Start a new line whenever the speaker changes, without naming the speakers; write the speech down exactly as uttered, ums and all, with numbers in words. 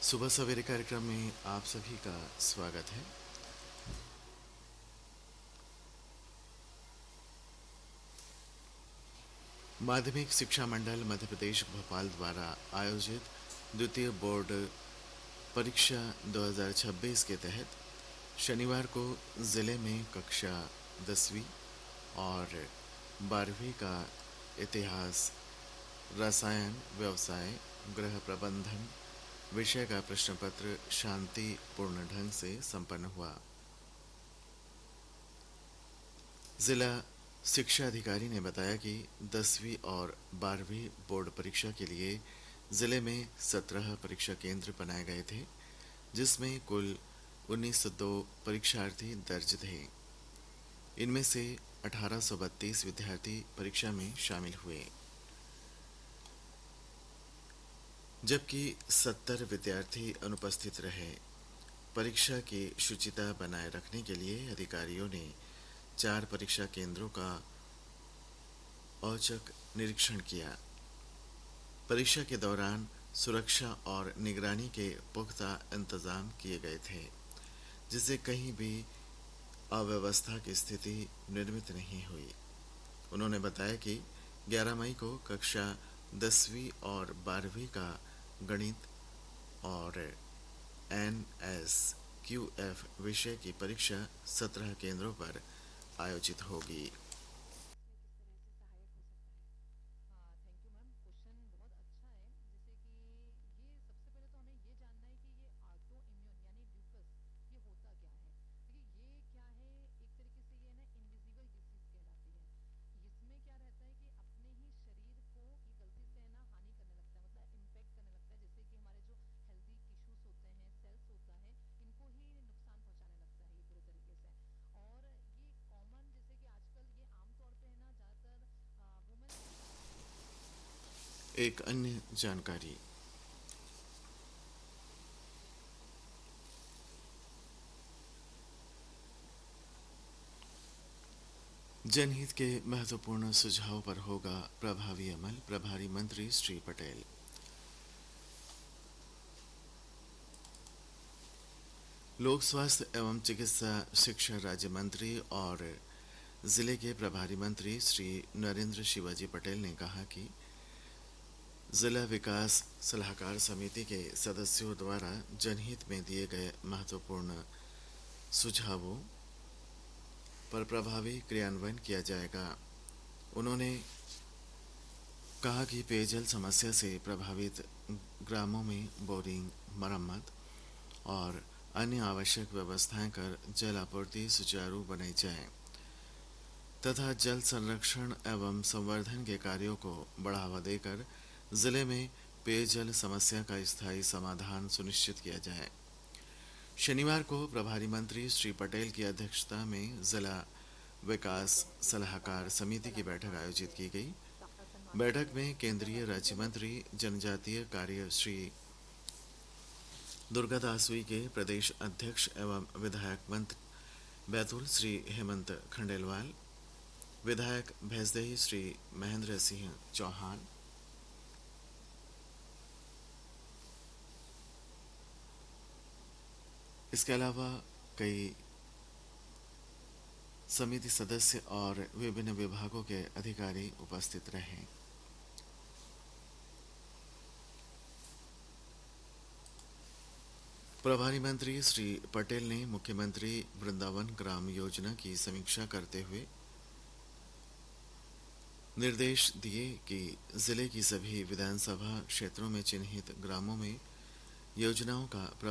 सुबह सवेरे कार्यक्रम में आप सभी का स्वागत है। माध्यमिक शिक्षा मंडल मध्य प्रदेश भोपाल द्वारा आयोजित द्वितीय बोर्ड परीक्षा दो हज़ार छब्बीस के तहत शनिवार को जिले में कक्षा दसवीं और बारहवीं का इतिहास, रसायन, व्यवसाय, गृह प्रबंधन विषय का प्रश्न पत्र शांतिपूर्ण ढंग से संपन्न हुआ। जिला शिक्षा अधिकारी ने बताया कि दसवीं और बारहवीं बोर्ड परीक्षा के लिए जिले में सत्रह परीक्षा केंद्र बनाए गए थे, जिसमें कुल उन्नीस सौ दो परीक्षार्थी दर्ज थे। इनमें से अठारह सौ बत्तीस विद्यार्थी परीक्षा में शामिल हुए, जबकि सत्तर विद्यार्थी अनुपस्थित रहे। परीक्षा की शुचिता बनाए रखने के लिए अधिकारियों ने चार परीक्षा केंद्रों का औचक निरीक्षण किया। परीक्षा के दौरान सुरक्षा और निगरानी के पुख्ता इंतजाम किए गए थे, जिससे कहीं भी अव्यवस्था की स्थिति निर्मित नहीं हुई। उन्होंने बताया कि ग्यारह मई को कक्षा दसवीं और बारहवीं का गणित और एन एस क्यू एफ विषय की परीक्षा सत्रह केंद्रों पर आयोजित होगी। एक अन्य जानकारी, जनहित के महत्वपूर्ण सुझाव पर होगा प्रभावी अमल, प्रभारी मंत्री श्री पटेल। लोक स्वास्थ्य एवं चिकित्सा शिक्षा राज्य मंत्री और जिले के प्रभारी मंत्री श्री नरेंद्र शिवाजी पटेल ने कहा कि जिला विकास सलाहकार समिति के सदस्यों द्वारा जनहित में दिए गए महत्वपूर्ण सुझावों पर प्रभावी क्रियान्वयन किया जाएगा। उन्होंने कहा कि पेयजल समस्या से प्रभावित ग्रामों में बोरिंग, मरम्मत और अन्य आवश्यक व्यवस्थाएं कर जल आपूर्ति सुचारू बनाई जाए तथा जल संरक्षण एवं संवर्धन के कार्यों को बढ़ावा देकर जिले में पेयजल समस्या का स्थायी समाधान सुनिश्चित किया जाए। शनिवार को प्रभारी मंत्री श्री पटेल की अध्यक्षता में जिला विकास सलाहकार समिति की बैठक आयोजित की गई। बैठक में केंद्रीय राज्य मंत्री जनजातीय कार्य श्री दुर्गादास उई के प्रदेश अध्यक्ष एवं विधायक मंत्री बैतूल श्री हेमंत खंडेलवाल, विधायक भैंसदेही श्री महेंद्र सिंह चौहान, इसके अलावा कई समिति सदस्य और विभिन्न विभागों के अधिकारी उपस्थित रहे। प्रभारी मंत्री श्री पटेल ने मुख्यमंत्री वृंदावन ग्राम योजना की समीक्षा करते हुए निर्देश दिए कि जिले की सभी विधानसभा क्षेत्रों में चिन्हित ग्रामों में योजनाओं का